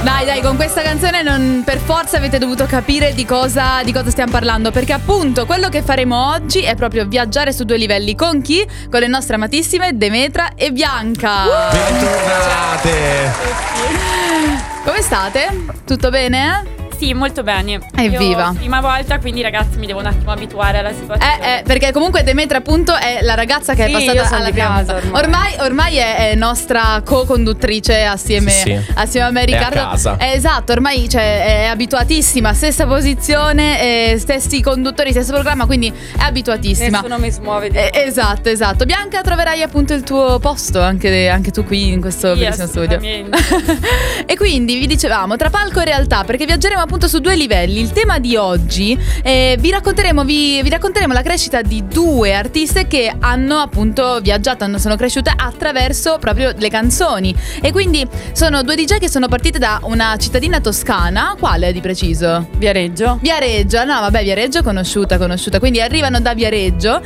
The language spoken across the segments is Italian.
Dai, con questa canzone non per forza avete dovuto capire di cosa stiamo parlando, perché appunto quello che faremo oggi è proprio viaggiare su 2 livelli. Con chi? Con le nostre amatissime Demetra e Bianca. Bentornate. Come state? Tutto bene? Sì, molto bene. Evviva. Prima volta, quindi ragazzi mi devo un attimo abituare alla situazione. Perché comunque Demetra appunto è la ragazza che è passata alla prima volta. Ormai è nostra co-conduttrice assieme a me e Riccardo. È a casa. Esatto, ormai è abituatissima, stessa posizione, stessi conduttori, stesso programma, quindi è abituatissima. Nessuno mi smuove di Esatto. Bianca, troverai appunto il tuo posto anche tu qui in questo bellissimo studio. E quindi vi dicevamo tra palco e realtà, perché viaggeremo appunto su 2 livelli. Il tema di oggi vi racconteremo la crescita di 2 artiste che hanno appunto viaggiato, sono cresciute attraverso proprio le canzoni. E quindi sono 2 DJ che sono partite da una cittadina toscana. Quale di preciso? Viareggio. No vabbè, Viareggio conosciuta. Quindi arrivano da Viareggio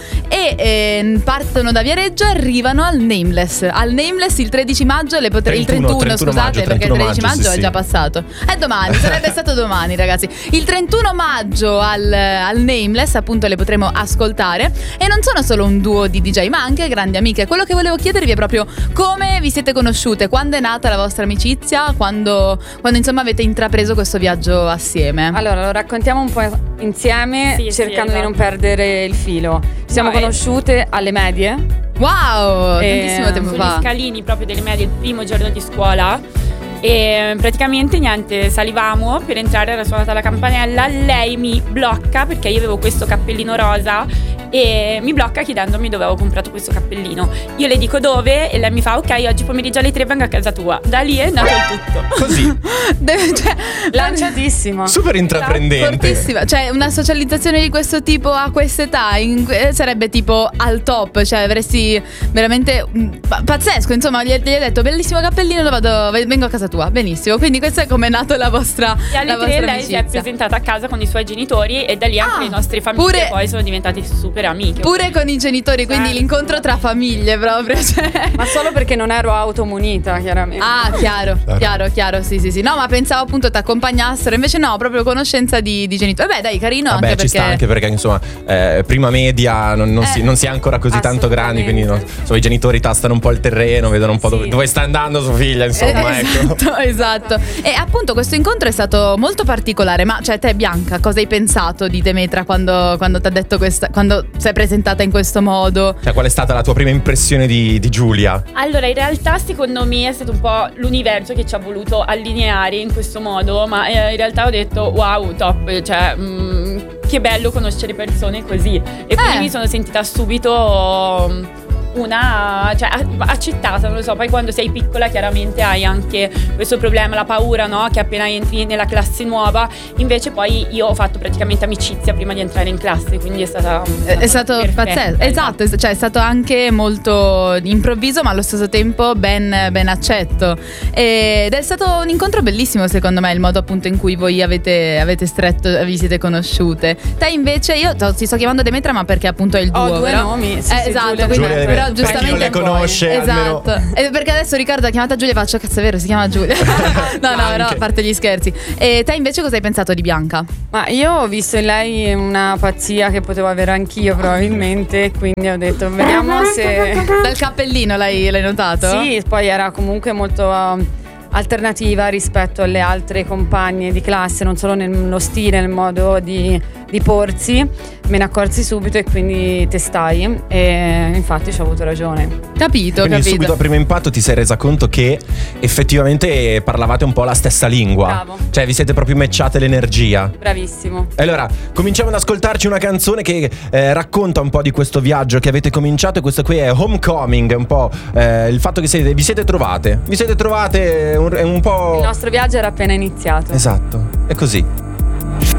e partono da Viareggio e arrivano al Nameless il 13 maggio, il 31 scusate, perché il 13 maggio è già passato. È domani, sarebbe stato domani ragazzi. Il 31 maggio al Nameless appunto le potremo ascoltare. E non sono solo un duo di DJ ma anche grandi amiche. Quello che volevo chiedervi è proprio come vi siete conosciute, quando è nata la vostra amicizia, quando insomma avete intrapreso questo viaggio assieme. Allora lo raccontiamo un po' insieme, cercando di non perdere il filo. Ci siamo conosciute alle medie. Wow, tantissimo tempo fa. Sugli scalini proprio delle medie, il primo giorno di scuola. E praticamente niente, salivamo per entrare, era suonata la campanella, lei mi blocca perché io avevo questo cappellino rosa e mi blocca chiedendomi dove avevo comprato questo cappellino. Io le dico dove e lei mi fa ok, oggi pomeriggio alle 3 vengo a casa tua. Da lì è nato il tutto. Così. Lanciatissima. Super intraprendente. Fortissima. Cioè una socializzazione di questo tipo a quest'età sarebbe tipo al top. Cioè avresti veramente pazzesco. Insomma gli hai detto bellissimo cappellino, vengo a casa tua. Benissimo. Quindi questo è come è nato la vostra. E alle 3 lei si è presentata a casa con i suoi genitori e da lì anche le nostre famiglie poi sono diventate super amiche. Pure con i genitori, quindi l'incontro tra famiglie proprio. Cioè. Ma solo perché non ero automunita, chiaramente. Ah, chiaro, sì. No, ma pensavo appunto ti accompagnassero, invece no, proprio conoscenza di genitori. Vabbè, dai, carino. Vabbè, anche ci sta anche perché insomma prima media non si è ancora così tanto grandi, quindi i genitori tastano un po' il terreno, vedono un po' dove sta andando sua figlia, insomma. Esatto. E appunto questo incontro è stato molto particolare. Ma cioè te Bianca, cosa hai pensato di Demetra quando ti ha detto quando sei presentata in questo modo? Cioè qual è stata la tua prima impressione di Giulia? Allora in realtà secondo me è stato un po' l'universo che ci ha voluto allineare in questo modo. Ma in realtà ho detto wow, top. Cioè che bello conoscere persone così. E quindi mi sono sentita subito accettata, non lo so. Poi quando sei piccola chiaramente hai anche questo problema, la paura, no? Che appena entri nella classe nuova. Invece poi io ho fatto praticamente amicizia prima di entrare in classe, quindi è stato pazzesco. Esatto, cioè è stato anche molto improvviso ma allo stesso tempo ben accetto. Ed è stato un incontro bellissimo secondo me, il modo appunto in cui voi avete stretto, vi siete conosciute. Te invece, io ti sto chiamando Demetra ma perché appunto è il duo. Ho 2 nomi. Esatto, quindi però giustamente le conosce. Esatto. Perché adesso Riccardo ha chiamata Giulia e faccio cazzo è vero, si chiama Giulia. no, a parte gli scherzi. E te invece cosa hai pensato di Bianca? Ma io ho visto in lei una pazzia che potevo avere anch'io probabilmente, quindi ho detto vediamo se. Dal cappellino l'hai notato? Sì, poi era comunque molto alternativa rispetto alle altre compagne di classe, non solo nello stile, nel modo di porsi. Me ne accorsi subito e quindi testai e infatti ci ho avuto ragione. Capito. Quindi subito a primo impatto ti sei resa conto che effettivamente parlavate un po' la stessa lingua. Bravo. Cioè vi siete proprio matchate l'energia. Bravissimo. Allora cominciamo ad ascoltarci una canzone che racconta un po' di questo viaggio che avete cominciato, e questo qui è Homecoming, un po' il fatto che vi siete trovate un po'. Il nostro viaggio era appena iniziato. Esatto, è così.